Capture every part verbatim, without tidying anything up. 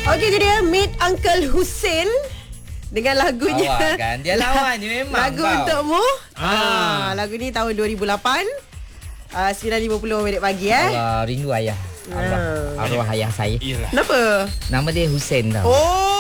Okey, itu dia Meet Uncle Hussein dengan lagunya. Awak kan dia lawan ni memang. Lagu bau. untukmu. Ah. Ah, lagu ni tahun dua ribu lapan. Uh, sembilan lima puluh minit pagi eh. Allah, rindu ayah. Allah, Ah. arwah ayah saya. Iyalah. Kenapa? Nama dia Hussein tau.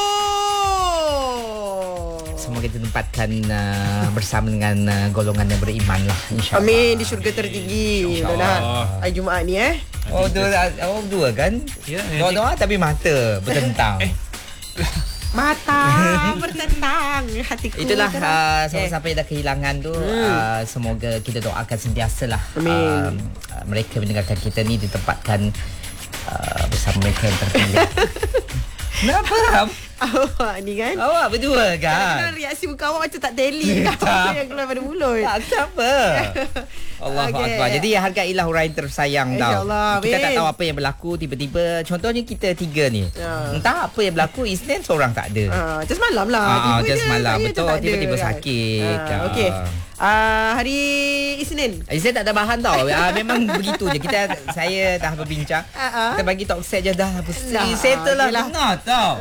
Oh. Semoga kita tempatkan uh, bersama dengan uh, golongan yang beriman lah, insyaAllah. Amin, di syurga tertinggi. Mudah-mudahan hari Jumaat ni eh. Oh dua, oh dua kan? Ya, Doa-doa tapi mata bertentang. Eh. Mata bertentang hatiku. Itulah uh, eh. siapa-siapa yang dah kehilangan tu, Hmm. uh, semoga kita doakan sentiasalah uh, Amin. uh, mereka mendengarkan kita ni ditempatkan uh, bersama mereka yang terpilih. Kenapa? Awak ni kan. Awak berdua Kadang-kadang kan? reaksi muka awak macam tak tally apa yang keluar pada mulut. Tak, kenapa? Allahu Okey. Akbar. Jadi hargailah orang yang tersayang tau. InsyaAllah, Kita tak amin. tahu apa yang berlaku tiba-tiba. Contohnya kita tiga ni. Ya. Entah apa yang berlaku, Isnin seorang tak ada. Ah, just malam lah. Ah, Tiba just je malam. saya tu Betul, tak ada tiba-tiba kan. sakit. Ah, Ah. Okey. Ah, hari Isnin. Eh, saya tak ada bahan tau. Ah, memang begitu je. Kita saya dah berbincang. Ah, ah. Kita bagi talk set je dah. Lah, Pusing. Settle lah. yelah. Dengar tau.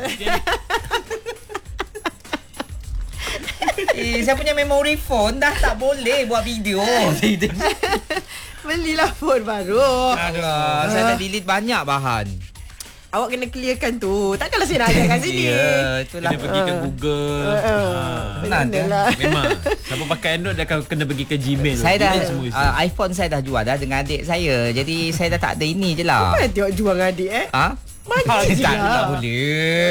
Eh, saya punya memory phone dah tak boleh buat video. Belilah phone baru. Aduh, saya dah delete banyak bahan. Awak kena clearkan tu. Takkanlah saya nak ajak kat sini. Ya, itulah. Kena pergi ke Google. Ah, ah. Ah. Benar ke? Kenalah. Memang. Siapa pakai Android dia akan kena pergi ke Gmail. Saya dah Gmail semua isi. uh, iPhone saya dah jual dah dengan adik saya. Jadi saya dah tak ada ini je lah. Apa yang tengok jual dengan adik eh? Ha? Manja je tak, lah. tak boleh.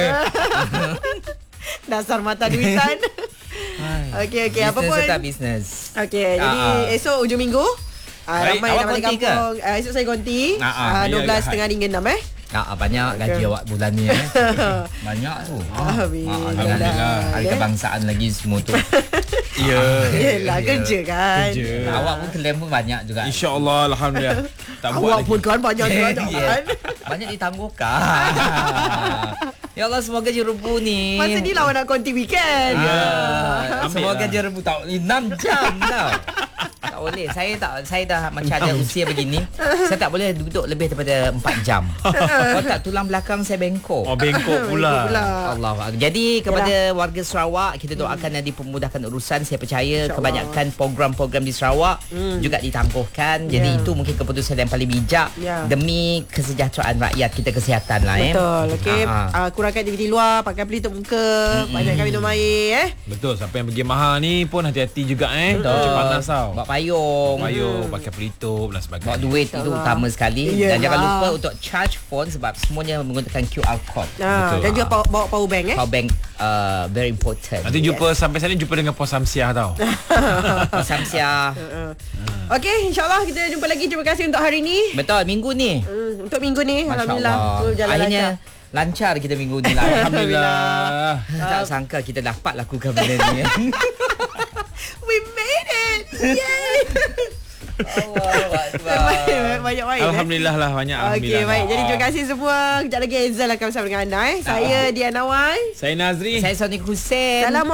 Dasar mata duitan. Okey, okey. Apa Business pun. tetap business. Okey, Ah, jadi ah. esok hujung minggu. Ah, Baik, ramai awak nak balik konti ke? kampung. Ah, esok saya konti. Ah, ah, Ah, ya, dua belas ya, setengah ringgit enam eh. Ah, banyak gaji awak bulan ni eh. Banyak tu. Alhamdulillah. Alhamdulillah. Hari Ya. kebangsaan lagi semua tu. Ya. Yelah, kerja kan. Kerja. Awak pun klaim pun banyak juga. InsyaAllah, Alhamdulillah. Tak buat Awak lagi. pun kan banyak juga Ya. kan. Banyak ditangguhkan. Ya Allah, semoga je rebu ni. Masa ni lah awak nak konti weekend. Ya. Ambil Semoga lah. je rebu tak enam jam tau. Tak boleh. Saya tak saya dah macam ada usia begini. Saya tak boleh duduk lebih daripada empat jam. Kalau tak tulang belakang saya bengkok. Oh, bengkok pula. pula. Allah. Jadi kepada warga Sarawak, kita doakan yang dipermudahkan urusan. Saya percaya InsyaAllah. kebanyakan program-program di Sarawak Hmm. juga ditangguhkan. Jadi Ya. itu mungkin keputusan yang paling bijak Ya. demi kesejahteraan rakyat kita, kesihatan lah eh. Betul. Okey. Ah, ah. Uh, kurangkan aktiviti luar, pakai pelitup muka, banyakkan minum air eh. Betul. Siapa yang pergi mahal ni pun hati-hati juga eh. Betul. Macam panas tau. Bawa payung. Payung, pakai pelitup dan Bawa sebagainya. duit itu InsyaAllah. utama sekali. Yelah. Dan jangan lupa untuk charge phone sebab semuanya menggunakan Q R code. Ah, Betul. dan juga bawa, bawa power bank eh. Power bank uh, very important. Nanti jumpa sampai sana jumpa dengan Pos Samsiah tau. Samsia. Okey, insyaAllah kita jumpa lagi. Terima kasih untuk hari ni. Betul, minggu ni. Hmm, untuk minggu ni, Masya alhamdulillah. Allah. Oh, jalan Akhirnya lancar. lancar kita minggu ni lah. Alhamdulillah. Tak sangka kita dapat lakukan benda ni. We made it. Yay. Allah Banyak banyak main eh. Alhamdulillah lah banyak. Okey, Alhamdulillah. baik. Jadi terima kasih semua. Kejap lagi Hazel akan bersama dengan anda eh. Saya Diana Wai. Saya Nazri. Saya Sonic Hussein. Assalamualaikum.